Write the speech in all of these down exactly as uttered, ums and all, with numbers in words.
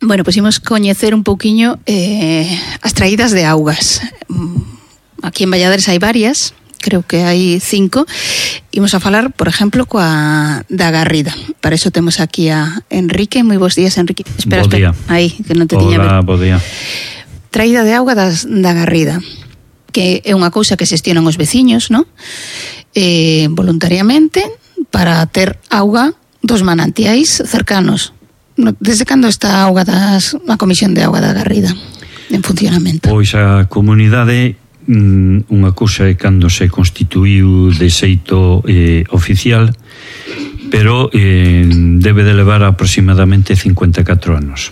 Bueno, pois imos coñecer un pouquiño eh, as traídas de augas. Aquí en Valladares hai varias, creo que hai cinco. Imos a falar, por exemplo, coa da Garrida. Para iso temos aquí a Enrique. Moi bons días, Enrique. Espera, bo espera. Aí, que non te tiña ver. Hola, bo día. Traída de auga das, da Garrida, que é unha cousa que xestionan os veciños, non? Eh, voluntariamente, para ter auga dos manantiais cercanos. Desde cando está a auga das, a Comisión de Auga da Garrida en funcionamento? Pois a comunidade, unha cousa é cando se constituíu de xeito eh, oficial, pero eh, debe de levar aproximadamente cincuenta e catro anos.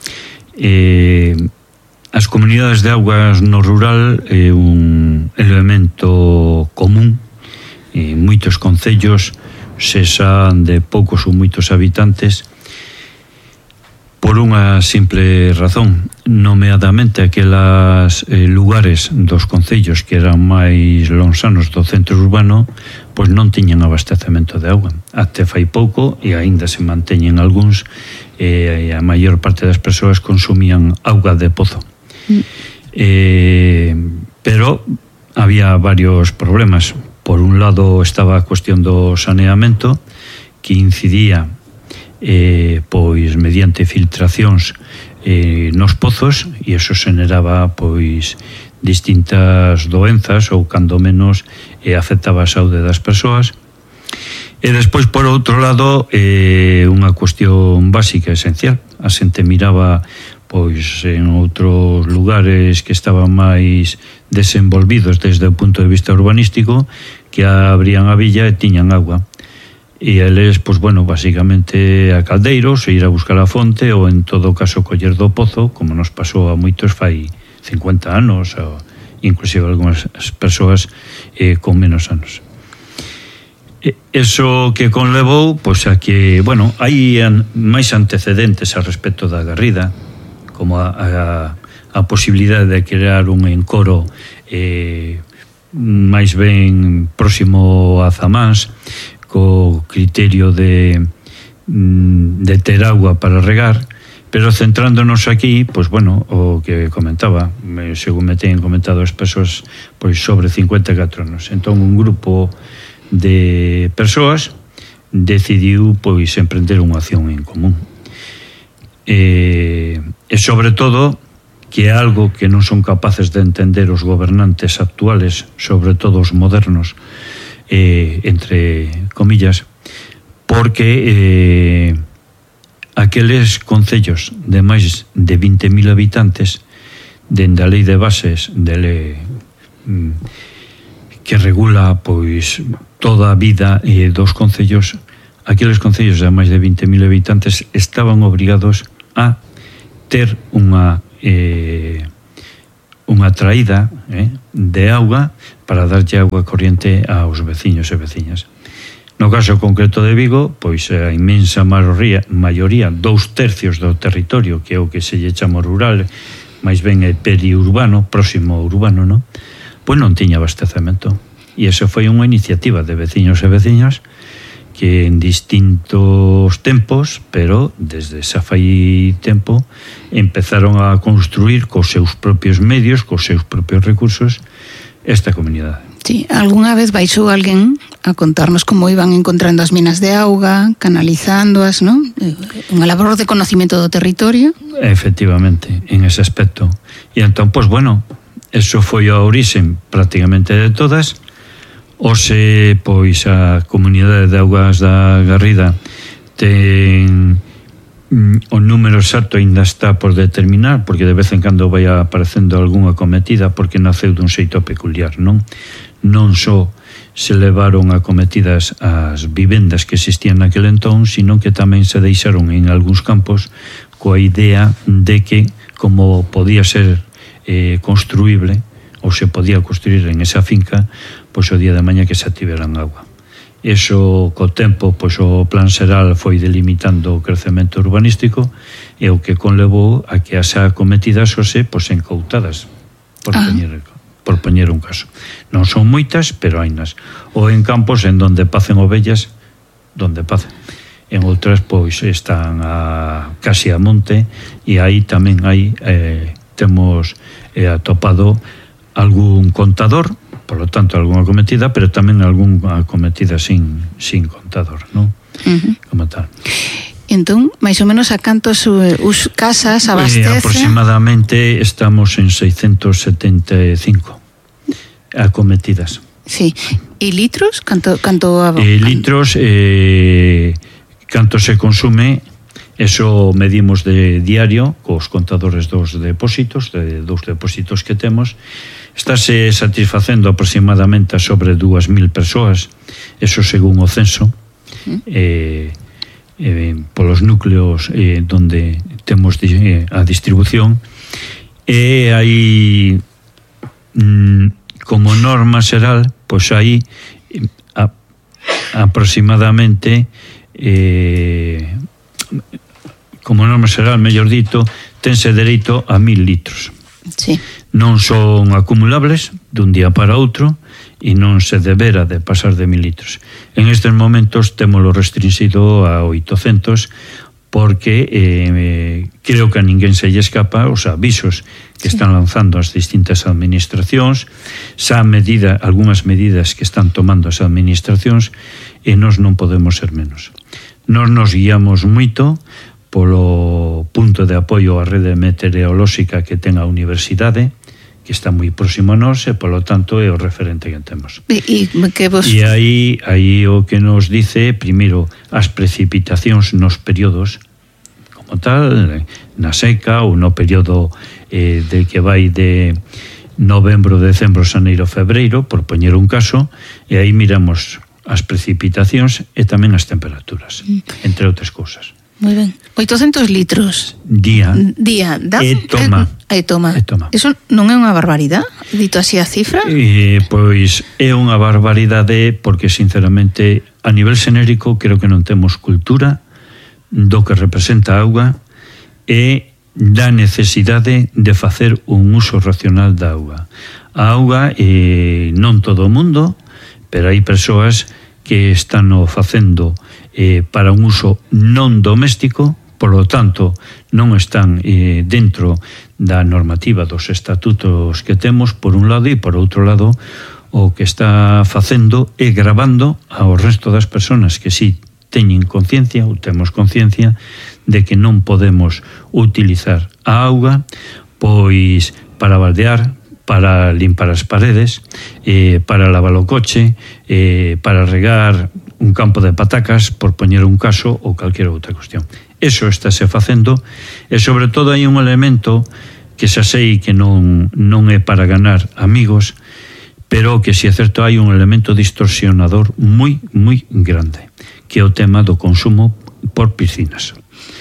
Eh, as comunidades de augas no rural é un elemento común en moitos concellos, sexan de poucos ou moitos habitantes, por unha simple razón, nomeadamente aquelas eh, lugares dos concellos que eran máis lonxanos do centro urbano, pois non tiñan abastecemento de auga. Até fai pouco, e aínda se manteñen algúns, e a maior parte das persoas consumían auga de pozo. Mm. Eh, pero había varios problemas. Por un lado estaba a cuestión do saneamento, que incidía Eh, pois mediante filtracións eh, nos pozos, e eso generaba pois distintas doenzas ou cando menos eh, afectaba a saúde das persoas. E despois, por outro lado, eh, unha cuestión básica, esencial. A xente miraba pois en outros lugares que estaban máis desenvolvidos desde o punto de vista urbanístico, que abrían a villa e tiñan agua. E eles, pois, bueno, basicamente a caldeiros, e ir a buscar a fonte, ou en todo caso coller do pozo, como nos pasou a moitos fai cincuenta anos, ou inclusive algunhas persoas eh, con menos anos. E eso que conlevou, pois, a que, bueno, hai an, máis antecedentes a respecto da Garrida, como a, a, a posibilidade de crear un encoro eh, máis ben próximo a Zamás, co criterio de, de ter agua para regar, pero centrándonos aquí, pois bueno, o que comentaba, según me teñen comentado as persoas, pois sobre cincuenta e catro anos. Entón un grupo de persoas decidiu pois emprender unha acción en común. E, e sobre todo que é algo que non son capaces de entender os gobernantes actuales, sobre todo os modernos, Eh, entre comillas, porque eh, aqueles concellos de máis de vinte mil habitantes, dende a lei de bases de lei, mm, que regula pois toda a vida eh, dos concellos, aqueles concellos de máis de vinte mil habitantes estaban obrigados a ter unha eh, unha traída eh, de auga para darlle auga corriente aos veciños e veciñas. No caso concreto de Vigo, pois a inmensa maioría, maioría dous tercios do territorio, que é o que se lle chama rural, máis ben é periurbano, próximo ao urbano, non? Pois non tiña abastecemento. E iso foi unha iniciativa de veciños e veciñas que en distintos tempos, pero desde xa fai tempo, empezaron a construir cos seus propios medios, cos seus propios recursos, esta comunidade. Sí, algunha vez baixou alguén a contarnos como iban encontrando as minas de auga, canalizándoas, non? Unha labor de conocimiento do territorio. Efectivamente, en ese aspecto. E entón, pois, bueno, eso foi a orixen prácticamente de todas. Ose, pois, a comunidade de augas da Garrida ten o número exacto ainda está por determinar, porque de vez en cando vai aparecendo algunha cometida, porque naceu dun xeito peculiar, non? Non só se levaron acometidas as vivendas que existían naquele entón, sino que tamén se deixaron en algúns campos coa idea de que, como podía ser eh, construíble, ou se podía construir en esa finca, pois o día de mañá que se ativeran agua. Eso, co tempo, pois o plan xeral foi delimitando o crecemento urbanístico, e o que conlevou a que as acometidas ose pois encoutadas, por ah. poñer por poñer un caso. Non son moitas, pero hainas. Ou en campos en donde pacen ovellas, donde pacen. en outras pois están a, casi a monte, e aí tamén hai eh, temos eh, atopado algún contador, por lo tanto algunha acometida, pero tamén algunha acometida sin, sin contador, non? Uh-huh. Como tal. Entón, máis ou menos a cantos us casas abastece? Eh, aproximadamente estamos en seiscentos setenta e cinco acometidas. Sí. E litros? Canto, canto a... eh, litros, eh, canto se consume, eso medimos de diario cos contadores dos depósitos, de dos depósitos que temos. Estáse satisfacendo aproximadamente a sobre dúas mil persoas, eso según o censo, eh, eh, polos núcleos eh, donde temos eh, a distribución, e aí mm, como norma xeral, pois aí a, aproximadamente eh, como norma xeral, mellor dito, tense dereito a mil litros. Sí. Non son acumulables dun día para outro e non se debera de pasar de mil litros. En estes momentos témolo restringido a oitocentos, porque eh, creo que a ninguén se lle escapa os avisos que sí. están lanzando as distintas administracións, xa medida, algunhas medidas que están tomando as administracións, e nós non podemos ser menos. Nós nos guiamos moito polo punto de apoio á rede meteorolóxica que ten a universidade, que está moi próximo a nós, e polo tanto é o referente que temos. E, e, que vos... e aí, aí o que nos dice, primeiro, as precipitacións nos períodos como tal, na seca ou no período eh, de que vai de novembro, decembro, xaneiro, febreiro, por poñer un caso, e aí miramos as precipitacións e tamén as temperaturas, entre outras cousas. Moi ben. oitocentos litros día. Día. Da, e toma. E, e toma. E toma. Eso non é unha barbaridade? Dito así a cifra? Eh, pois é unha barbaridade porque, sinceramente, a nivel xenérico, creo que non temos cultura do que representa a auga e da necesidade de facer un uso racional da auga. A auga, eh, non todo o mundo, pero hai persoas que están o facendo eh, para un uso non doméstico, por lo tanto non están eh, dentro da normativa dos estatutos que temos, por un lado, e por outro lado o que está facendo é gravando ao resto das persoas que si teñen conciencia ou temos conciencia de que non podemos utilizar a auga pois para baldear, para limpar as paredes, eh, para lavar o coche, eh, para regar un campo de patacas, por poñer un caso, ou calquera outra cuestión. Eso estáse facendo, e sobre todo hai un elemento que xa sei que non, non é para ganar amigos, pero que si é certo hai un elemento distorsionador moi, moi grande, que é o tema do consumo por piscinas.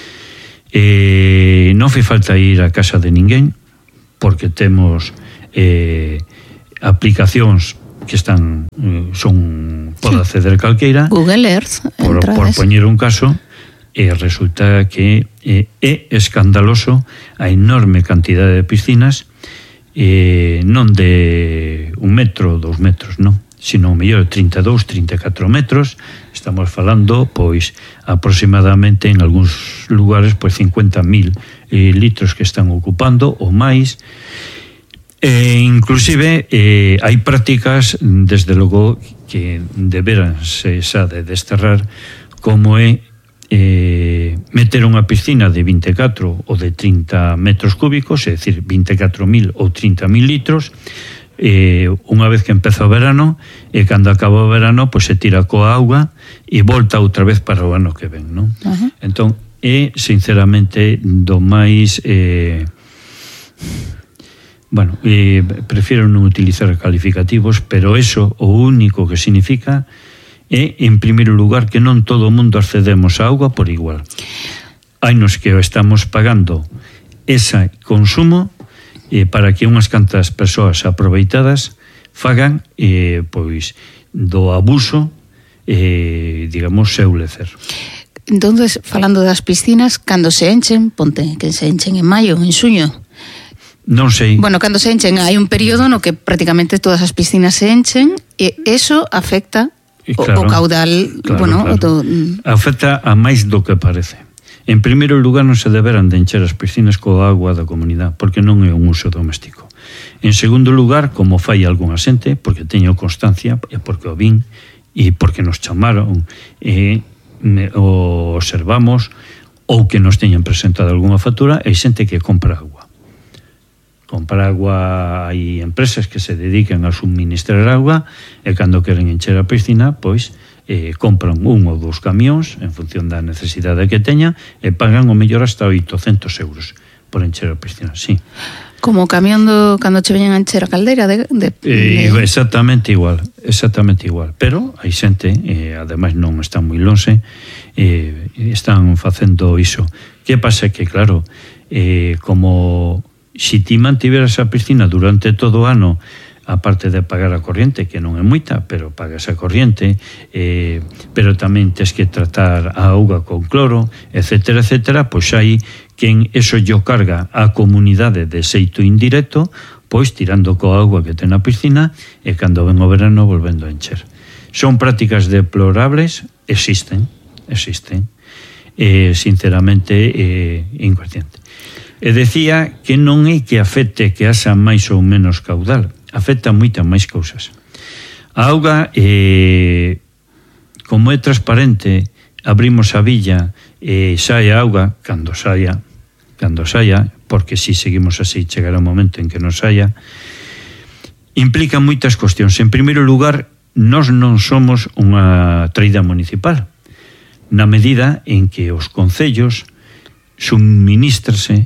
Eh, non fai falta ir a casa de ninguén, porque temos eh, aplicacións que están son pode acceder calqueira, Google Earth, por, por poñer un caso, e resulta que eh, é escandaloso a enorme cantidade de piscinas, eh, non de un metro, dous metros, non, sino mellor trinta e dous, trinta e catro metros. Estamos falando pois aproximadamente en algúns lugares pois cincuenta mil eh, litros que están ocupando ou máis. E inclusive eh, hai prácticas, desde logo, que deberan se xa de desterrar, como é eh, meter unha piscina de vinte e catro ou de trinta metros cúbicos, é dicir, vinte e catro mil ou trinta mil litros, eh, unha vez que empeza o verano, e cando acaba o verano, pois se tira coa auga e volta outra vez para o ano que ven, non? Uh-huh. Entón, é, sinceramente, do máis... Eh, Bueno, eh, prefiero non utilizar calificativos, pero eso o único que significa é, en primeiro lugar, que non todo o mundo accedemos a auga por igual. Hai nos que estamos pagando ese consumo eh, para que unhas cantas persoas aproveitadas fagan eh, pois do abuso, eh, digamos, seu lecer. Entonces, falando das piscinas, cando se enchen, ponte que se enchen en maio, en xuño. Non sei. Bueno, cando se enchen, hai un período no que prácticamente todas as piscinas se enchen, e eso afecta claro, o caudal, claro, bueno, claro. Do... afecta a máis do que parece. En primeiro lugar, non se deberan de encher as piscinas coa agua da comunidade, porque non é un uso doméstico. En segundo lugar, como fai algunha xente, porque teño constancia, e porque o vin, e porque nos chamaron, e o observamos, ou que nos teñan presentado algunha factura, hai xente que compra agua. Compra agua, hai empresas que se dedican a suministrar agua, e cando queren encher a piscina, pois, eh, compran un ou dous camións, en función da necesidade que teña, e pagan o mellor hasta oitocentos euros por encher a piscina, sí. Como o camión do cando che veñan a encher a caldeira de, de, eh, de... exactamente igual, exactamente igual, pero hai xente, eh, ademais non está moi lonxe, eh, están facendo iso. Que pasa que claro, eh, como si ti mantiveras a piscina durante todo o ano, aparte de pagar a corriente, que non é moita, pero pagas a corriente, eh, pero tamén tens que tratar a auga con cloro, etcétera, etcétera, pois hai quen eso yo carga a comunidade de xeito indirecto, pois tirando coa auga que ten na piscina e cando ven o verano volvendo a encher. Son prácticas deplorables, existen, existen, eh, sinceramente eh, inconsciente. E decía que non é que afecte que haxa máis ou menos caudal, afecta moitas máis cousas. A auga, eh, como é transparente, abrimos a villa e sae a auga cando saia, cando saia, porque si seguimos así chegará un momento en que non saia, implica moitas cuestións. En primeiro lugar, nós non somos unha traída municipal, na medida en que os concellos suministrase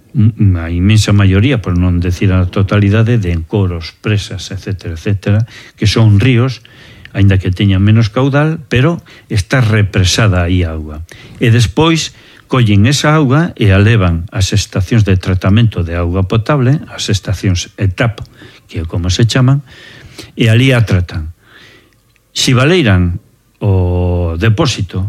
a inmensa maioría, por non decir a totalidade, de encoros, presas, etcétera, etcétera, que son ríos, aínda que teñan menos caudal, pero está represada aí a auga. E despois collen esa auga e a levan ás estacións de tratamento de auga potable, as estacións E T A P, que é como se chaman, e ali a tratan. Si valeiran o depósito,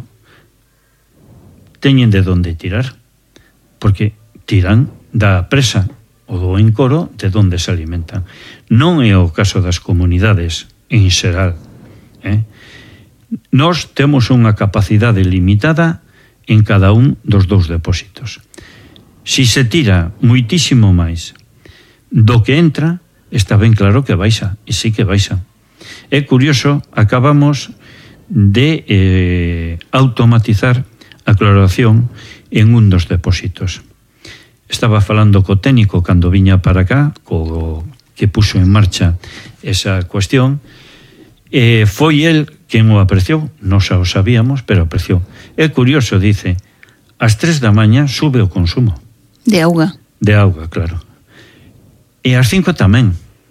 teñen de onde tirar, porque tiran da presa ou do encoro de onde se alimentan. Non é o caso das comunidades en xeral. Eh? Nós temos unha capacidade limitada en cada un dos dous depósitos. Si se tira moitísimo máis do que entra, está ben claro que baixa, e sí que baixa. É curioso, acabamos de eh, automatizar a cloración en un dos depósitos. Estaba falando co técnico cando viña para cá, co que puxo en marcha esa cuestión, e foi el quen o apreciou, non xa o sabíamos, pero apreciou. É curioso, dice, ás tres da mañá sube o consumo. De auga. De auga, claro. E ás cinco tamén.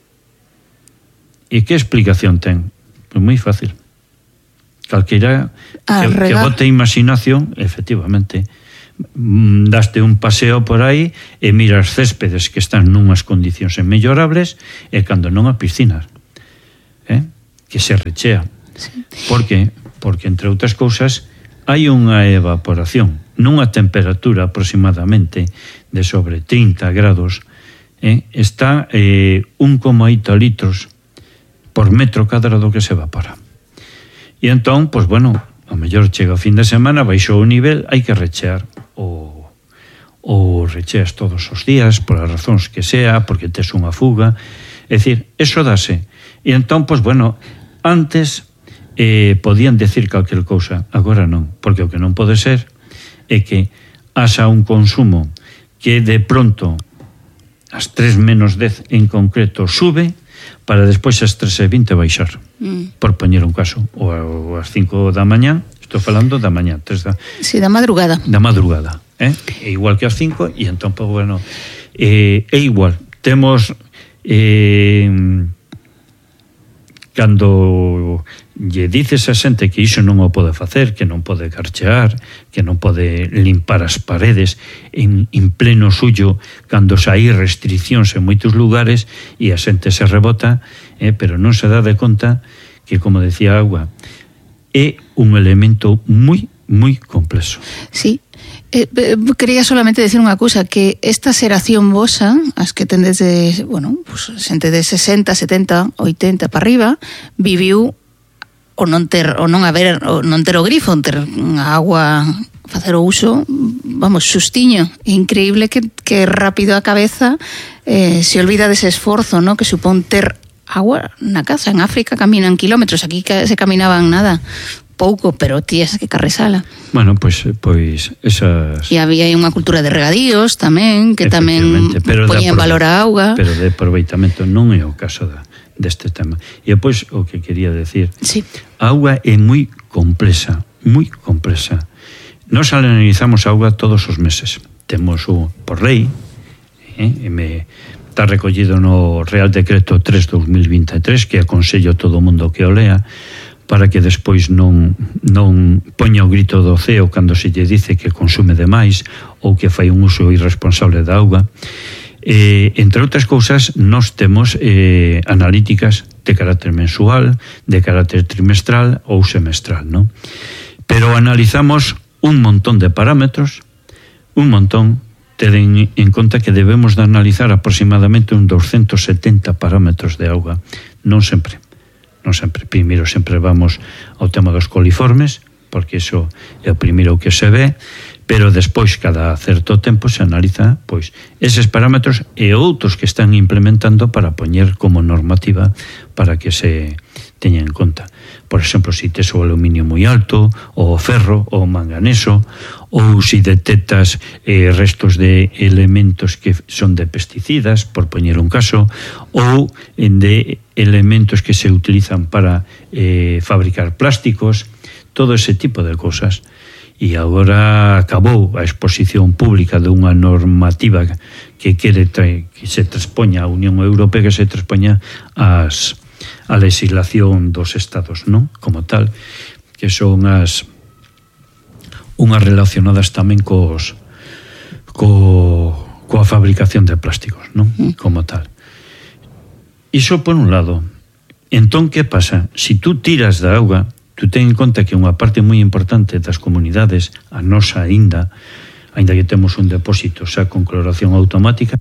E que explicación ten? Pois moi fácil. Calqueira que, que bote imaginación, efectivamente, daste un paseo por aí e miras céspedes que están nunhas condicións inmellorables e cando non a piscinas, eh? Que se rechea. Sí. Por que? Porque, entre outras cousas, hai unha evaporación nunha temperatura aproximadamente de sobre trinta grados, eh? Está eh, un coma oito litros por metro cadrado que se evapora. E entón, pois bueno, a mellor chega o fin de semana, baixou o nivel, hai que rechear. Ou, ou recheas todos os días por as razóns que sea, porque tes unha fuga, é dicir, eso dase. E entón, pois bueno, antes eh, podían decir calquer cousa, agora non, porque o que non pode ser é que haxa un consumo que de pronto ás tres menos dez en concreto sube para despois ás tres e vinte baixar, mm. por poñer un caso, ou ás cinco da mañá. Estou falando da mañá, tres da... Sí, da madrugada. Da madrugada, eh? É igual que as cinco, e entón, pues, bueno, eh, é igual. Temos, eh, cando lle dices a xente que iso non o pode facer, que non pode garchear, que non pode limpar as paredes en, en pleno suyo, cando hai restriccións en moitos lugares, e a xente se rebota, eh, pero non se dá de conta que, como decía Agua, é un elemento moi, moi complexo. Sí. Eh, quería solamente decir unha cousa, que esta xeración vosa, as que tendes de, bueno, pues, xente de sesenta, setenta, oitenta para arriba, viviu o non ter o non haber o non ter o grifo, ter a agua, facer o uso, vamos, sustiño. É increíble que, que rápido a cabeza eh, se olvida dese esforzo, ¿no?, que supón ter agua na casa. En África caminan kilómetros, aquí se caminaban nada, pouco, pero tías que carresala. Bueno, pois pues, pois esas... E había unha cultura de regadíos tamén, que tamén poñía en valor a auga. Pero de aproveitamento non é o caso da, deste tema. E depois o que quería decir, sí. A auga é moi complexa, moi complexa. Nos analizamos a auga todos os meses. Temos o, por lei, eh, e me está recollido no Real Decreto tres barra dos mil vinte e tres, que aconsello a todo o mundo que o lea, para que despois non, non poña o grito do ceo cando se lle dice que consume demais ou que fai un uso irresponsable da auga. Eh, entre outras cousas, nós temos eh, analíticas de carácter mensual, de carácter trimestral ou semestral, ¿no? Pero analizamos un montón de parámetros, un montón. Ten en conta que debemos de analizar aproximadamente un doscientos setenta parámetros de auga, non sempre. Non sempre, primeiro sempre vamos ao tema dos coliformes, porque iso é o primeiro que se ve, pero despois cada certo tempo se analiza pois eses parámetros e outros que están implementando para poñer como normativa para que se teña en conta. Por exemplo, se tes o aluminio moi alto, ou o ferro, ou o manganeso, ou se detectas eh, restos de elementos que son de pesticidas, por poñer un caso, ou de elementos que se utilizan para eh, fabricar plásticos, todo ese tipo de cosas. E agora acabou a exposición pública dunha normativa que quere tra- que se transpoña a Unión Europea, que se transpoña as a legislación dos estados, non? Como tal, que son as unhas relacionadas tamén cos co, coa fabricación de plásticos, non? Como tal. Iso por un lado. Entón, que pasa? Si tú tiras da auga, tú ten en conta que unha parte moi importante das comunidades, a nosa aínda, aínda que temos un depósito xa con cloración automática,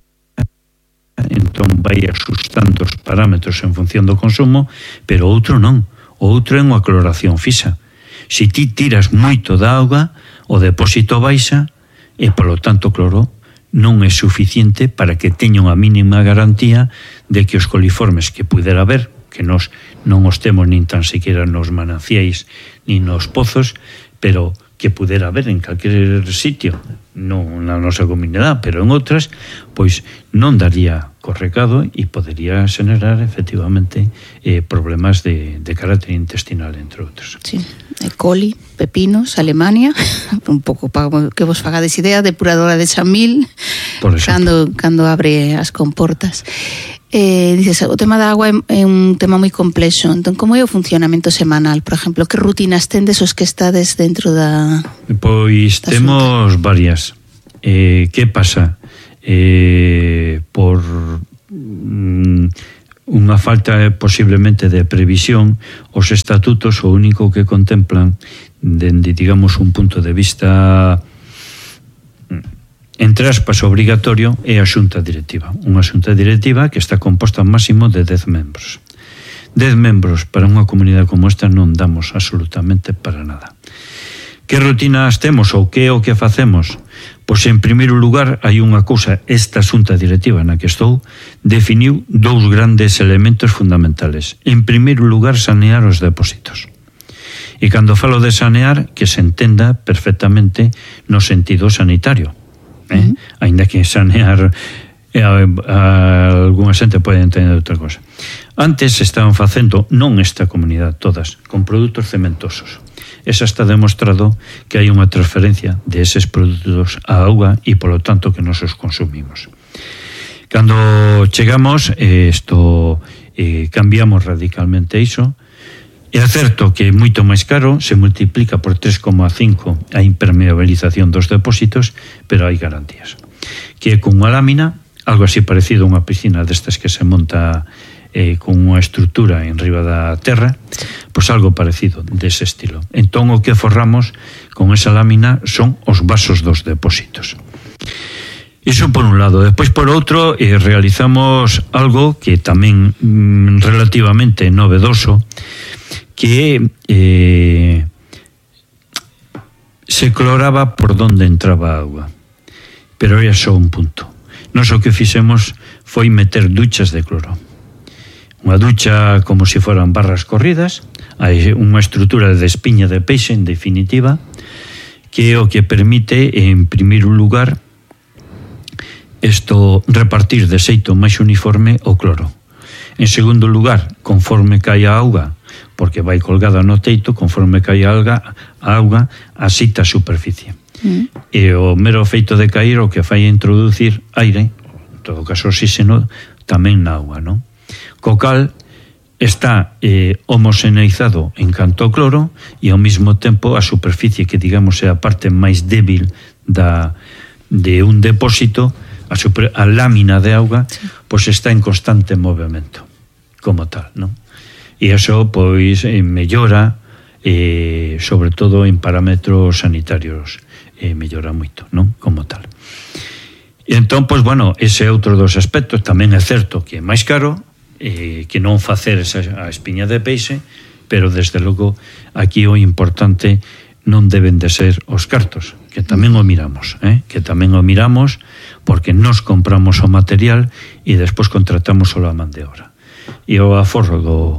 entón vai ajustando os parámetros en función do consumo, pero outro non. O outro é unha cloración fixa. Se ti tiras moito da auga, o depósito baixa e, polo tanto, cloro non é suficiente para que teña unha mínima garantía de que os coliformes que pudera haber, que nós non os temos nin tan siquiera nos mananciais nin nos pozos, pero que pudera haber en calquer sitio, non na nosa comunidade, pero en outras, pois non daría co recado e podería xenerar efectivamente eh, problemas de, de carácter intestinal, entre outros. Sí, e coli, pepinos, Alemania, un pouco para que vos fagades idea, depuradora de Chamil, cando, cando abre as comportas. Eh, dices, o tema da agua é, é un tema moi complexo. Entón, como é o funcionamento semanal? Por exemplo, que rutinas tendes os que estades dentro da... Pois da temos asunta? Varias. Eh, que pasa? Eh, por mm, unha falta posiblemente de previsión, os estatutos o único que contemplan dende, digamos, un punto de vista... entre aspas obrigatorio é a xunta directiva, unha xunta directiva que está composta máximo de dez membros. dez membros para unha comunidade como esta non damos absolutamente para nada. Que rutinas temos ou que é o que facemos? Pois en primeiro lugar hai unha cousa, esta xunta directiva na que estou definiu dous grandes elementos fundamentales. En primeiro lugar, sanear os depósitos. E cando falo de sanear, que se entenda perfectamente no sentido sanitario. Eh? Uh-huh. Ainda que sanear eh, a, a, algunha xente pode entender outra cosa. Antes se estaban facendo, non esta comunidade, todas, con produtos cementosos. Esa está demostrado que hai unha transferencia de eses produtos á auga e polo tanto que nos os consumimos. Cando chegamos, eh, esto eh, cambiamos radicalmente iso. É certo que é moito máis caro, se multiplica por tres coma cinco a impermeabilización dos depósitos, pero hai garantías. Que é con unha lámina, algo así parecido a unha piscina destas que se monta eh, con unha estrutura en riba da terra, pois algo parecido dese estilo. Entón o que forramos con esa lámina son os vasos dos depósitos. Iso por un lado. Despois por outro eh, realizamos algo que tamén mm, relativamente novedoso, que eh, se cloraba por donde entraba a auga, pero era só un punto. Nos o que fixemos foi meter duchas de cloro, unha ducha como se foran barras corridas, hai unha estrutura de espiña de peixe en definitiva, que é o que permite, en primeiro lugar, isto repartir de xeito máis uniforme o cloro. En segundo lugar, conforme cae a auga, porque vai colgada no teito, conforme cae a auga, a auga asita a superficie. Mm. E o mero feito de caer o que fai introducir aire, en todo caso oxígeno, tamén na auga, non? Co cal está eh, homoxeneizado en canto ao cloro e ao mesmo tempo a superficie, que digamos é a parte máis débil da, de un depósito, a, super, a lámina de auga, sí, pois está en constante movimento como tal, non? E iso pois eh, mellora eh, sobre todo en parámetros sanitarios, eh, mellora moito, non? Como tal. E entón, pois, bueno, ese é outro dos aspectos. Tamén é certo que é máis caro, eh, que non facer esa a espiña de peixe, pero desde logo aquí o importante non deben de ser os cartos, que tamén o miramos, eh? que tamén o miramos porque nos compramos o material e despois contratamos só a man de obra. E o aforro do,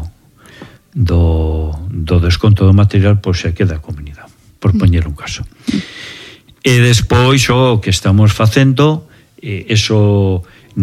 do, do desconto do material pois se queda a comunidade, por poñer un caso. E despois o que estamos facendo, eh, eso,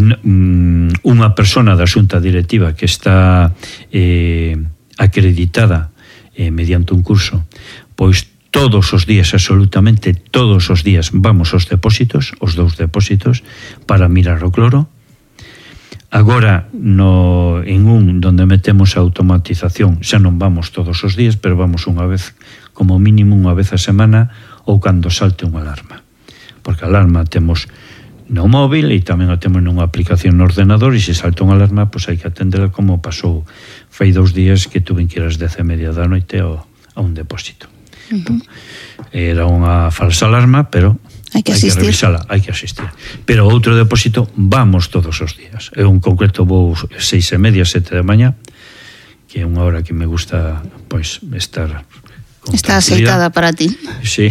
unha persona da xunta directiva que está eh, acreditada eh, mediante un curso, pois todos os días, absolutamente todos os días, vamos aos depósitos, os dous depósitos, para mirar o cloro. Agora, no, en un donde metemos a automatización, xa non vamos todos os días, pero vamos unha vez, como mínimo unha vez a semana, ou cando salte unha alarma. Porque a alarma temos no móvil e tamén a temos nunha aplicación no ordenador, e se salta unha alarma, pois hai que atendela, como pasou fai dous días que tuve que ir ás dez e media da noite ao, a un depósito. Uh-huh. Era unha falsa alarma, pero hai que, hai que revisala, hai que asistir. Pero outro depósito vamos todos os días. Eu en concreto vou seis e media, sete de mañá, que é unha hora que me gusta pois estar con está aceitada para ti. Sí.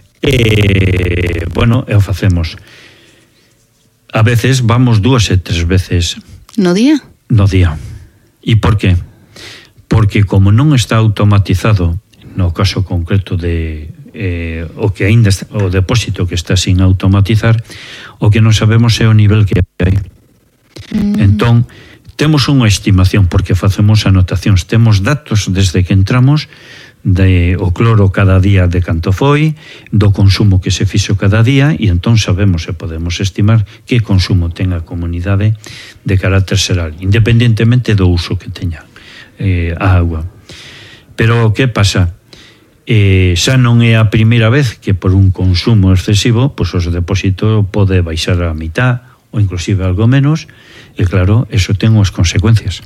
E, bueno, e o facemos. A veces vamos dúas e tres veces no día? No día. E por qué? Porque como non está automatizado, no caso concreto de eh, o que aínda está, o depósito que está sin automatizar, o que non sabemos é o nivel que hai. Mm. Entón, temos unha estimación porque facemos anotacións, temos datos desde que entramos de o cloro cada día de canto foi, do consumo que se fixo cada día, e entón sabemos e podemos estimar que consumo ten a comunidade de carácter xeral, independentemente do uso que teña eh, a agua. Pero o que pasa? Eh, xa non é a primeira vez que por un consumo excesivo pois os depósitos pode baixar a mitad ou inclusive algo menos, e claro, eso ten as consecuencias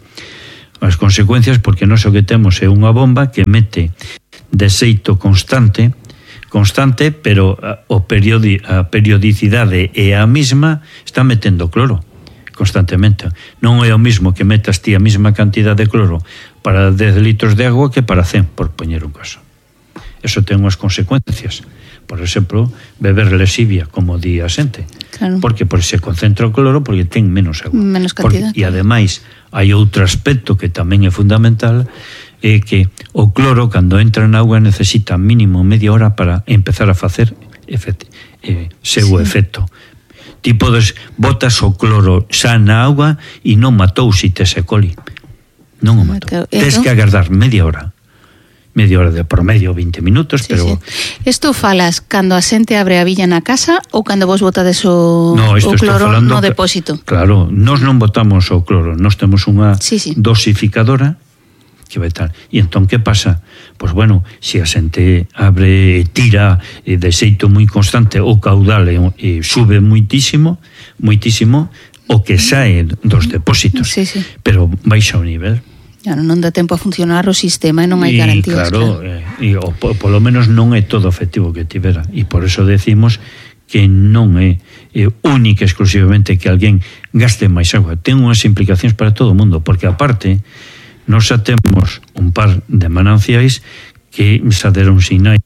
as consecuencias porque nós o que temos é unha bomba que mete de xeito constante constante, pero a, o periodi, a periodicidade é a mesma, está metendo cloro constantemente. Non é o mismo que metas ti a mesma cantidad de cloro para dez litros de agua que para cen, por poñer un caso. Eso ten unhas consecuencias. Por exemplo, beber lexivia, como di a xente. Claro. Porque por se concentra o cloro porque ten menos agua. Menos cantidad. Porque, e ademais, hai outro aspecto que tamén é fundamental, é que o cloro, cando entra na auga, necesita mínimo media hora para empezar a facer efect, eh, seu sí. efecto. Ti podes, botas o cloro xa na auga e non matou si tes E. coli. Non o matou. Tens que agardar media hora. Media hora de promedio, vinte minutos, sí, pero... Sí. Isto falas cando a xente abre a villa na casa ou cando vos botades o, no, o cloro no depósito? Claro, nós non botamos o cloro, nós temos unha sí, sí. dosificadora que vai tal. E entón, que pasa? Pois bueno, se a xente abre e tira e de xeito moi constante o caudal e, e sube muitísimo, muitísimo o que sae dos depósitos, sí, sí. pero baixa o nivel. Claro, non dá tempo a funcionar o sistema e non hai garantías. Claro, claro. E, o, polo menos non é todo efectivo que tivera. E por eso decimos que non é, é única exclusivamente que alguén gaste máis agua. Ten unhas implicacións para todo o mundo, porque aparte Nos xa temos un par de mananciais que xa deron sinais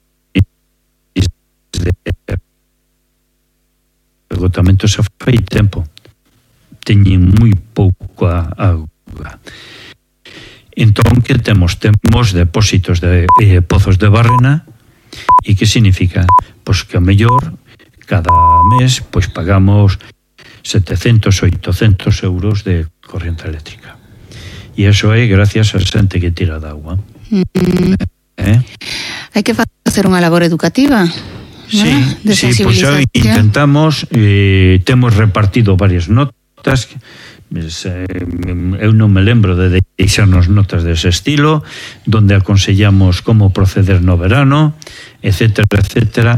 de agotamento xa fai tempo. Teñen moi pouca auga. Entón, que temos? Temos depósitos de eh, pozos de Barrena. E que significa? Pois que a mellor cada mes pois pagamos setecentos, oitocentos euros de corrente eléctrica. E iso é gracias a xente que tira de agua. Mm. Eh? Hai que facer unha labor educativa. Sí, ¿no? sí, pois pues intentamos, eh, temos repartido varias notas. Pues, eh, eu non me lembro de deixarnos notas dese estilo, donde aconsellamos como proceder no verano, etcétera, etcétera,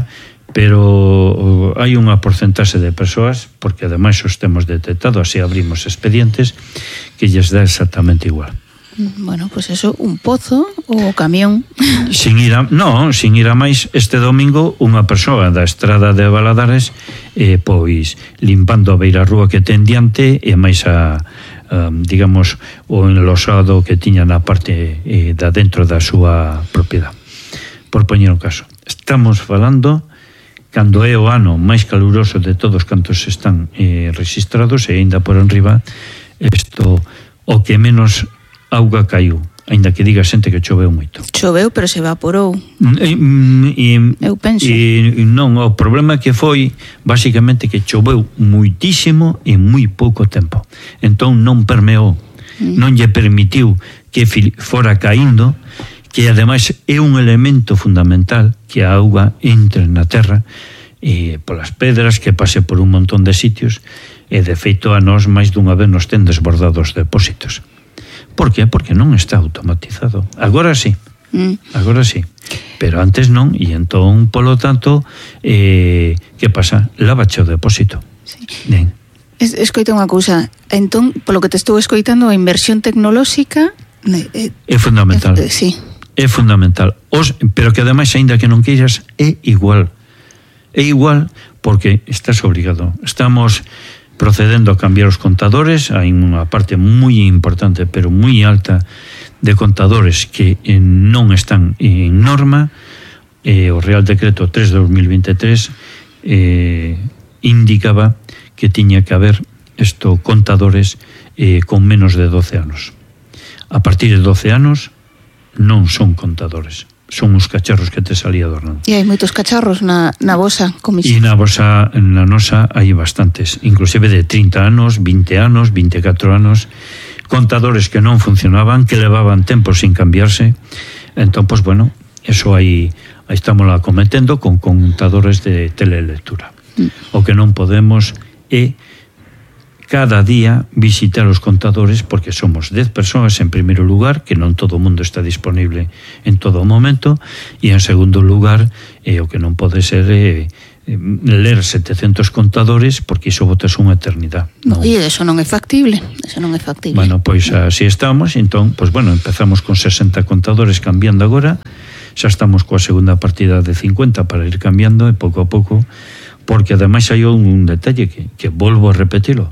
pero hai unha porcentaxe de persoas, porque ademais os temos detectado, así abrimos expedientes, que lles dá exactamente igual. Bueno, pues eso, un pozo ou camión. Sin ir a, no, sin ir a máis, este domingo unha persoa da estrada de Valadares eh, pois limpando a beira rúa que ten diante e máis a, a digamos o enlosado que tiña na parte eh, da dentro da súa propiedade. Por poñer un caso, estamos falando cando é o ano máis caluroso de todos cantos están eh, registrados, e ainda por enriba isto o que menos auga caiu, ainda que diga xente que choveu moito. Choveu, pero se evaporou. E, e, Eu penso. E, non, o problema que foi basicamente que choveu moitísimo en moi pouco tempo. Entón non permeou, mm. non lle permitiu que fora caindo, que ademais é un elemento fundamental que a auga entre na terra e polas pedras, que pase por un montón de sitios, e de feito a nós máis dunha vez nos ten desbordados depósitos. Por que? Porque non está automatizado. Agora sí, mm. agora sí, pero antes non, e entón, polo tanto, eh, que pasa? Lavache o depósito. Sí. Ben. Es, escoita unha cousa, entón, polo que te estou escoitando, a inversión tecnolóxica eh, é fundamental. Eh, sí. É fundamental. Os, pero que ademais, aínda que non queiras, é igual. É igual porque estás obrigado. Estamos procedendo a cambiar os contadores. Hai unha parte moi importante, pero moi alta, de contadores que eh, non están en norma. Eh, o Real Decreto tres barra dos mil veintitrés eh, indicaba que tiña que haber esto, contadores eh, con menos de doce anos. A partir de doce anos non son contadores, son uns cacharros que te salía adornando. E hai moitos cacharros na, na vosa comisión. E na vosa, na nosa, hai bastantes, inclusive de trinta anos, vinte anos, veinticuatro anos, contadores que non funcionaban, que levaban tempo sin cambiarse. Entón, pues bueno, eso aí, aí estamos la cometendo con contadores de telelectura. Mm. O que non podemos é cada día visitar os contadores, porque somos dez persoas en primeiro lugar, que non todo o mundo está disponible en todo o momento, e en segundo lugar, eh, o que non pode ser eh, ler setecentos contadores, porque iso botas unha eternidade. No, e eso non é factible, eso non é factible. Bueno, pois así estamos, entón, pois bueno, empezamos con sesenta contadores cambiando agora, xa estamos coa segunda partida de cincuenta para ir cambiando, e pouco a pouco, porque ademais hai un detalle que, que volvo a repetilo.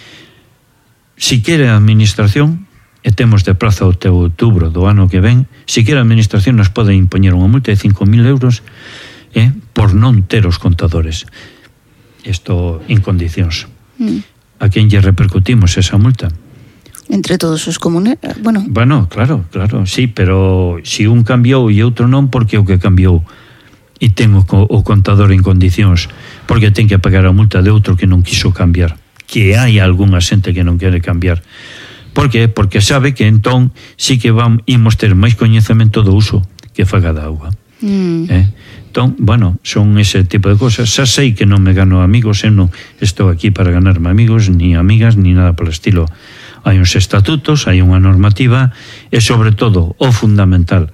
Si quere a administración, e temos de prazo até outubro do ano que ven, si quere a administración nos pode impoñer unha multa de cinco mil euros eh, por non ter os contadores. Isto en condicións. Mm. A quen lle repercutimos esa multa? Entre todos os comunes, bueno. Bueno, claro, claro, sí, pero si un cambiou e outro non, porque o que cambiou e ten o, o contador en condicións, porque ten que pagar a multa de outro que non quiso cambiar, que hai algunha xente que non quere cambiar. Por que? Porque sabe que entón sí que vamos, imos ter máis coñecemento do uso que faga da auga. Mm. Eh? Entón, bueno, son ese tipo de cosas. Xa sei que non me gano amigos, eu non estou aquí para ganarme amigos, ni amigas, ni nada polo estilo. Hai uns estatutos, hai unha normativa, e sobre todo, o fundamental,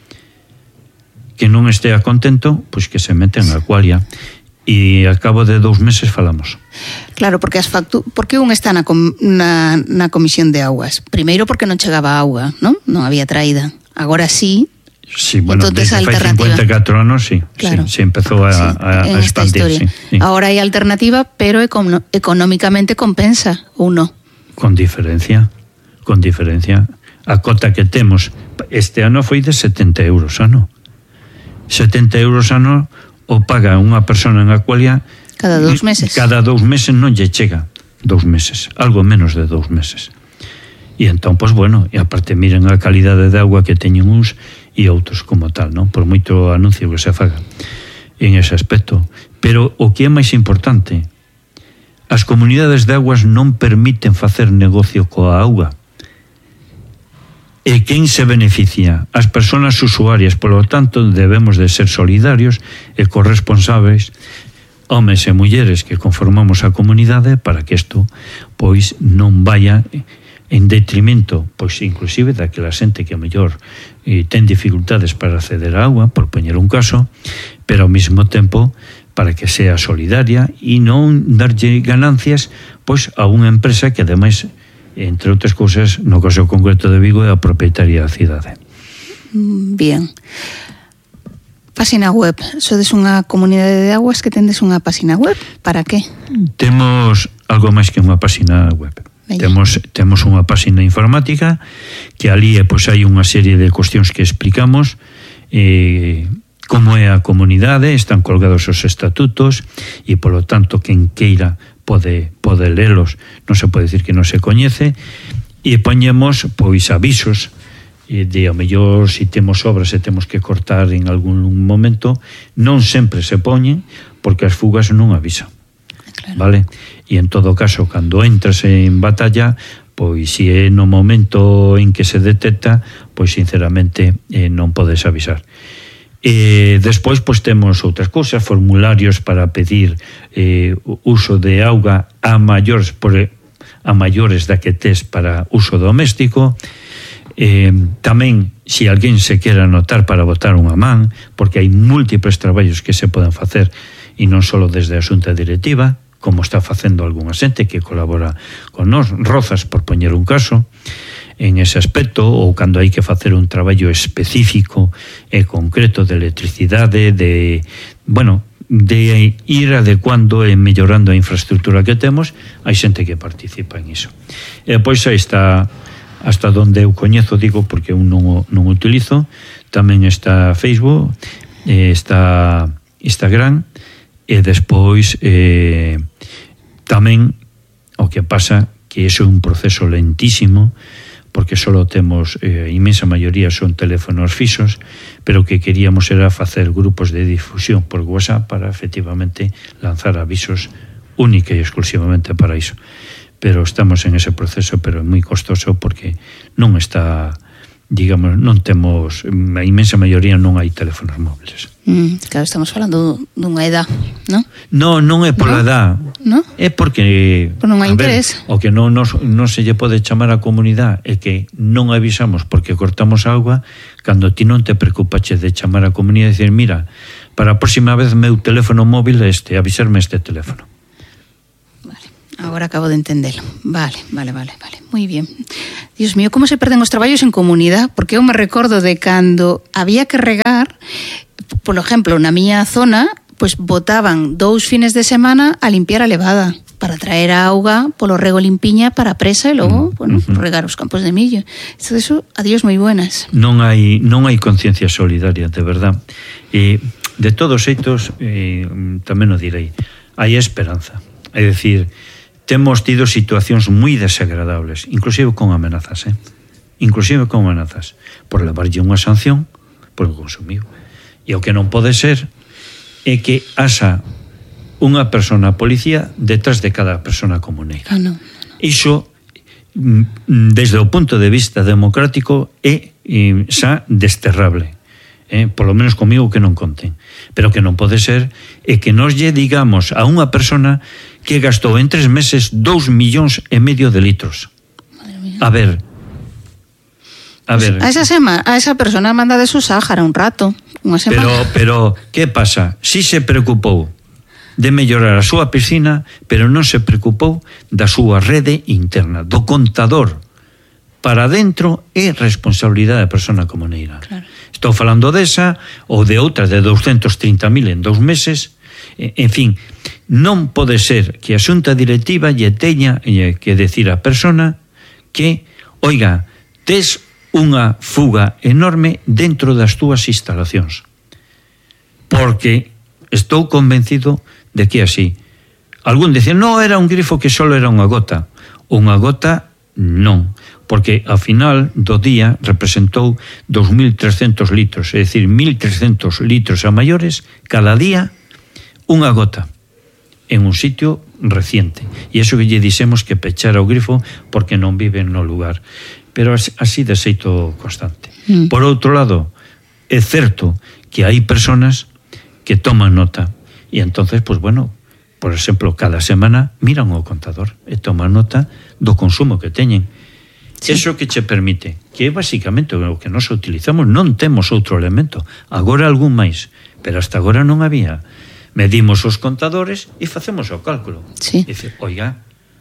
que non estea contento, pois que se mete en a cualia. E a cabo de dous meses falamos. Claro, porque as factu... porque un está na, com... na, na comisión de augas. Primeiro porque non chegaba auga, non? Non había traída. Agora sí. Sí, bueno, desde fai cincuenta e catro anos, sí, claro. sí, sí, empezou a, sí, a, a expandir. Sí, sí. Ahora hai alternativa, pero económicamente compensa, ou non? Con diferencia, con diferencia. a cota que temos este ano foi de setenta euros ano. setenta euros ano o paga unha persona en Aqualia cada dous meses. Cada dous meses non lle chega dous meses, algo menos de dous meses. E entón, pois bueno, e aparte miren a calidade de agua que teñen uns e outros como tal, non? Por moito anuncio que se faga en ese aspecto. Pero o que é máis importante, as comunidades de aguas non permiten facer negocio coa auga. E quen se beneficia? As persoas usuarias. Por lo tanto, debemos de ser solidarios e corresponsables, homes e mulleres que conformamos a comunidade, para que isto pois non vaya en detrimento, pois inclusive daquela xente que a mellor eh, ten dificultades para acceder á auga, por poñer un caso, pero ao mesmo tempo para que sea solidaria e non darlle ganancias pois a unha empresa que ademais, entre outras cousas, no caso concreto de Vigo, é a propietaria da cidade. Bien. Página web. Sodes unha comunidade de aguas que tendes unha página web. Para que? Temos algo máis que unha página web. Bella. Temos temos unha página informática que ali pois hai unha serie de cuestións que explicamos, eh, como é a comunidade, están colgados os estatutos e polo tanto quen queira pode pode lelos, non se pode decir que non se coñece, e poñemos pois avisos de ao mellor se temos obras e temos que cortar en algún momento, non sempre se poñen porque as fugas non avisan. Claro. Vale? E en todo caso, cando entras en batalla, pois se é no momento en que se detecta, pois sinceramente eh, non podes avisar. E despois pois temos outras cousas, formularios para pedir eh, uso de auga a maiores por, a maiores da que tes para uso doméstico. Eh, tamén, se alguén se quera anotar para botar unha man, porque hai múltiples traballos que se poden facer e non só desde a xunta directiva, como está facendo algunha xente que colabora con nos, Rozas, por poñer un caso, en ese aspecto, ou cando hai que facer un traballo específico e concreto de electricidade, de, bueno, de ir adecuando e mellorando a infraestructura que temos, hai xente que participa en iso. E pois aí está, hasta donde eu coñezo, digo, porque eu non o, non o utilizo, tamén está Facebook, eh, está Instagram, e despois eh, tamén o que pasa que iso é un proceso lentísimo, porque só temos, eh, a inmensa maioría son teléfonos fixos, pero que queríamos era facer grupos de difusión por WhatsApp para efectivamente lanzar avisos única e exclusivamente para iso. Pero estamos en ese proceso, pero é moi costoso porque non está, digamos, non temos, a inmensa maioría non hai teléfonos móviles. Mm, claro, estamos falando dunha edad, non? Non, non é pola ¿No? edad, ¿No? é porque Por non hai interés. O que non, nos, non se lle pode chamar a comunidade é que non avisamos porque cortamos auga, cando ti non te preocupaches de chamar a comunidade e dicir, mira, para a próxima vez meu teléfono móvil é este, avisarme este teléfono. Agora acabo de entendelo. Vale, vale, vale, vale. Muy bien. Dios mío, como se perden os traballos en comunidade? Porque eu me recordo de cando había que regar, por exemplo, na miña zona, pois botaban dous fines de semana a limpiar a levada para traer a auga polo rego limpiña para a presa e logo, mm, bueno, uh-huh. regar os campos de millo. Isto eso, adiós moi buenas. Non hai non hai conciencia solidaria, de verdad. E de todos xeitos, eh, tamén o direi, hai esperanza. É dicir, temos tido situacións moi desagradables, inclusive con amenazas, eh? inclusive con amenazas, por levarlle unha sanción por o consumiu. E o que non pode ser é que haxa unha persona policía detrás de cada persona comuneira. Ah, no, no. Iso, desde o punto de vista democrático, é eh, xa desterrable. Eh, por lo menos comigo que non conten. Pero que non pode ser é que nos lle digamos a unha persona que gastou en tres meses dous millóns e medio de litros. A ver, a ver. A esa semana, a esa persona manda de su Sáhara un rato, unha semana. Pero, pero, que pasa? Si se preocupou de mellorar a súa piscina, pero non se preocupou da súa rede interna, do contador. Para dentro é responsabilidade da persona comuneira. Claro. Estou falando desa ou de outra de doscientos trinta mil en dous meses. En fin, non pode ser que a xunta directiva lle teña que decir a persona que, oiga, tes unha fuga enorme dentro das túas instalacións. Porque estou convencido de que así. Algún dicía, no, era un grifo que só era unha gota. Unha gota, non. Porque ao final do día representou dos mil trescentos litros, é dicir, mil trescentos litros a maiores cada día, unha gota en un sitio reciente. E iso que lle dixemos que pechara o grifo porque non viven no lugar. Pero así de xeito constante. Mm. Por outro lado, é certo que hai personas que toman nota e entonces, pues bueno, por exemplo, cada semana miran o contador e toman nota do consumo que teñen. Sí. Eso que che permite, que é basicamente o que nos utilizamos, non temos outro elemento. Agora algún máis, pero hasta agora non había. Medimos os contadores e facemos o cálculo. Sí. Dice, oiga,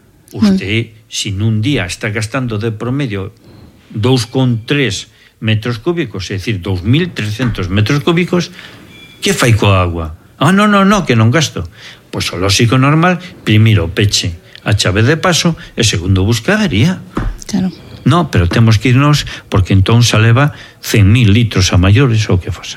usted, mm. si nun día está gastando de promedio dos coma tres metros cúbicos, é dicir, dos mil trescentos metros cúbicos, que fai coa agua? Ah, non, non, non, que non gasto. Pois o lóxico normal, primeiro peche a chave de paso e segundo buscaría. Claro. No, pero temos que irnos porque entón se leva cen mil litros a maiores ou que fosa.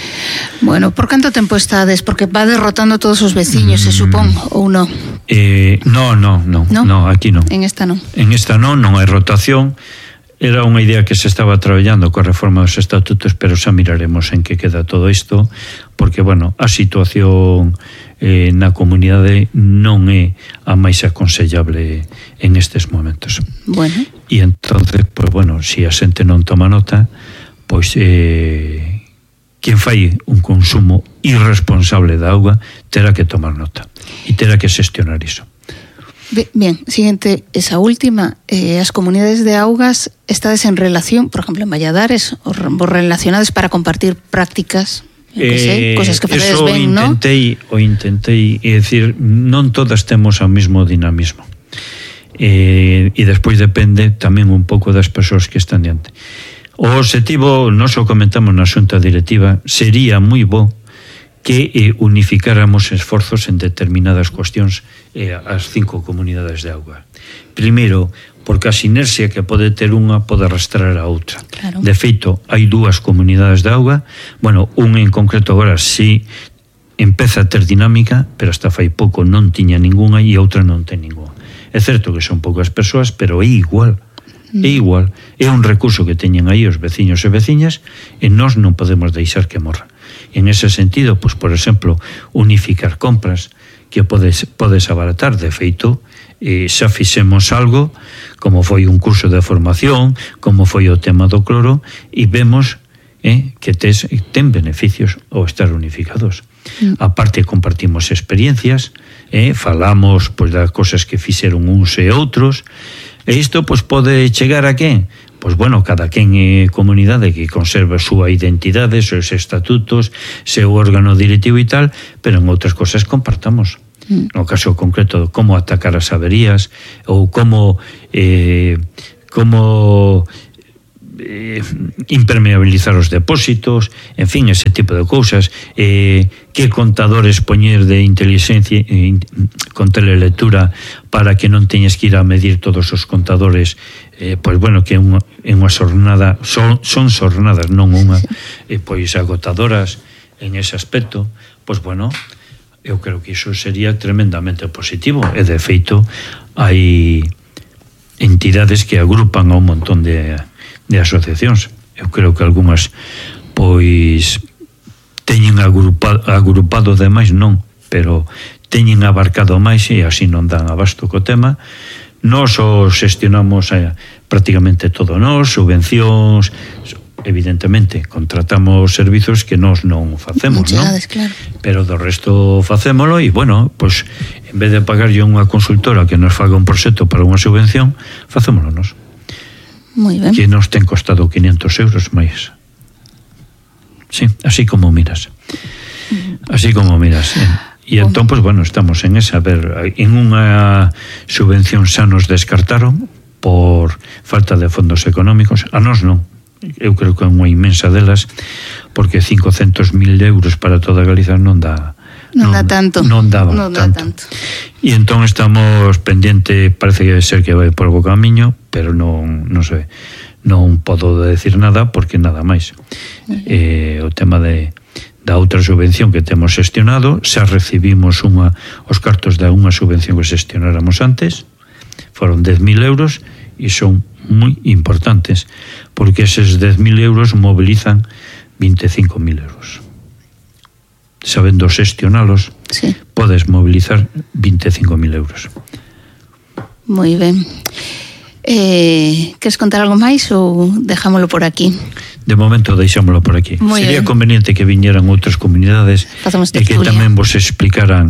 Bueno, por canto tempo estades? Porque va derrotando todos os veciños, mm. se supón, ou non? Eh, no, no, no, no, no, aquí non. En esta non. En esta non, non hai rotación. Era unha idea que se estaba traballando coa reforma dos estatutos, pero xa miraremos en que queda todo isto, porque, bueno, a situación eh, na comunidade non é a máis aconsellable en estes momentos. Bueno. E entonces, pues, bueno, se si a xente non toma nota, pois eh, quen fai un consumo irresponsable da auga terá que tomar nota e terá que xestionar iso. Bien, siguiente, esa última, eh, as comunidades de augas estades en relación, por exemplo, en Valladares, os relacionadas para compartir prácticas, que sei, eh, cosas que facedes ben, non? Intentei, o intentei, é dicir, non todas temos o mesmo dinamismo. Eh, e despois depende tamén un pouco das persoas que están diante. O objetivo, nós o comentamos na xunta directiva, sería moi bo que eh, unificáramos esforzos en determinadas cuestións eh, as cinco comunidades de auga. Primeiro, porque a sinerxia que pode ter unha pode arrastrar a outra. Claro. De feito, hai dúas comunidades de auga, bueno, un en concreto agora sí empeza a ter dinámica, pero hasta fai pouco non tiña ninguna e outra non ten ninguna. É certo que son poucas persoas, pero é igual. É igual. É un recurso que teñen aí os veciños e veciñas e nós non podemos deixar que morra. En ese sentido, pues, por exemplo, unificar compras que podes, podes abaratar. De feito, eh, xa fixemos algo, como foi un curso de formación, como foi o tema do cloro, e vemos eh, que tes, ten beneficios ao estar unificados. Mm. Aparte, compartimos experiencias, eh, falamos pues, das cosas que fixeron uns e outros, e isto pues, pode chegar a que? Pois bueno, cada quen é comunidade que conserva a súa identidade, seus estatutos, seu órgano directivo e tal, pero en outras cosas compartamos. Mm. No caso concreto, como atacar as averías ou como eh, como eh, impermeabilizar os depósitos, en fin, ese tipo de cousas, eh, que contadores poñer de inteligencia eh, con telelectura para que non teñas que ir a medir todos os contadores. Eh, pois bueno, que en unha xornada son, son xornadas, non unha eh, pois agotadoras en ese aspecto, pois bueno, eu creo que iso sería tremendamente positivo e de feito hai entidades que agrupan a un montón de, de asociacións. Eu creo que algunhas pois teñen agrupado, agrupado demais, non, pero teñen abarcado máis e así non dan abasto co tema. Nós o xestionamos eh, prácticamente todo nós, subvencións, evidentemente contratamos servizos que nós non facemos, non? Claro. Pero do resto facémolo e, bueno, pois en vez de pagarlle unha consultora que nos faga un proxecto para unha subvención, facémolo nós. Moi ben. Que nos ten costado quinientos euros máis. Sí, así como miras. Así como miras, eh. E entón, pues, bueno, estamos en esa. A ver, en unha subvención xa nos descartaron por falta de fondos económicos. A nós non. Eu creo que é unha inmensa delas, porque cincocentos mil euros para toda Galiza non dá. Non, non dá tanto. Non daba non dá tanto. tanto. E entón estamos pendiente, parece que ser que vai por bo camiño, pero non, non sei. non podo decir nada porque nada máis. Eh, o tema de da outra subvención que temos xestionado, xa recibimos unha, os cartos da unha subvención que xestionáramos antes, foron dez mil euros e son moi importantes porque eses dez mil euros mobilizan veinticinco mil euros. Sabendo xestionalos, sí, podes mobilizar veinticinco mil euros. Moi ben. Eh, queres contar algo máis ou dejámolo por aquí? De momento deixámoslo por aquí. Muy Sería bien. conveniente que viñeran outras comunidades e que tamén vos explicaran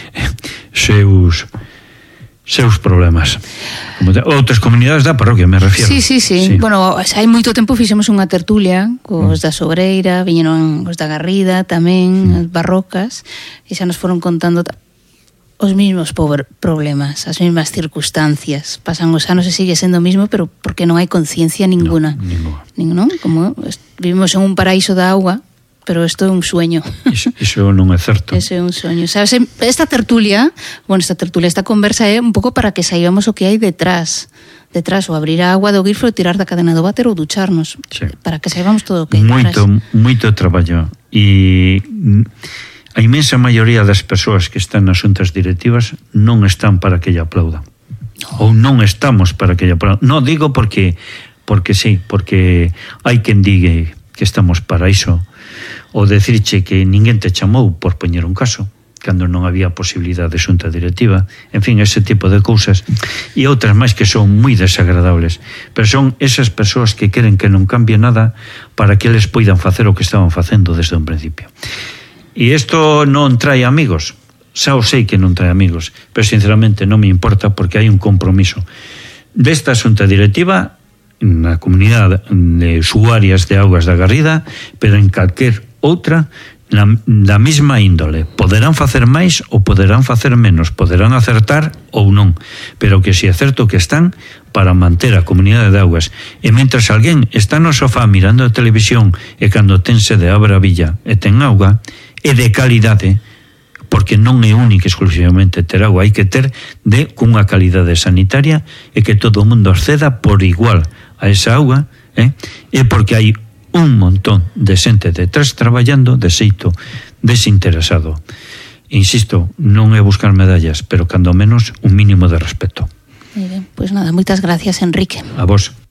seus seus problemas. Outras comunidades da parroquia, me refiero. Sí, sí, sí, sí. Bueno, hai moito tempo fixemos unha tertulia cos mm. da Sobreira, viñeron os da Garrida tamén, mm. as barrocas, e xa nos foron contando os mismos problemas, as mesmas circunstancias. Pasan os anos e sigue sendo o mismo, pero porque non hai conciencia ninguna. No, ninguna. Non? Como vivimos en un paraíso da auga, pero isto é un sueño. Iso, iso non é certo. Iso é un sueño. Sabes, esta tertulia, bueno, esta tertulia, esta conversa é un pouco para que saibamos o que hai detrás. Detrás, ou abrir a agua do grifo, tirar da cadena do váter ou ducharnos. Sí. Para que saibamos todo o que hai detrás. Moito, moito traballo. E a inmensa maioría das persoas que están nas xuntas directivas non están para que lle aplaudan. No. Ou non estamos para que lle aplaudan. Non digo porque, porque sí, porque hai quen digue que estamos para iso, ou decirche que ninguén te chamou por poñer un caso, cando non había posibilidade de xunta directiva, en fin, ese tipo de cousas, e outras máis que son moi desagradables, pero son esas persoas que queren que non cambie nada para que eles poidan facer o que estaban facendo desde un principio. E isto non trae amigos, xa o sei que non trae amigos, pero sinceramente non me importa porque hai un compromiso desta xunta directiva na comunidade de usuarias de augas da Garrida, pero en calquer outra na, da mesma índole. Poderán facer máis ou poderán facer menos, poderán acertar ou non, pero que si é certo que están para manter a comunidade de augas. E mentras alguén está no sofá mirando a televisión e cando tense de abra a villa e ten auga, e de calidade, porque non é única exclusivamente ter agua, hai que ter de cunha calidade sanitaria e que todo o mundo acceda por igual a esa auga, eh? E porque hai un montón de xente detrás traballando de xeito desinteresado. Insisto, non é buscar medallas, pero cando menos un mínimo de respeto. Muy bien, pues nada, moitas gracias, Enrique. A vos.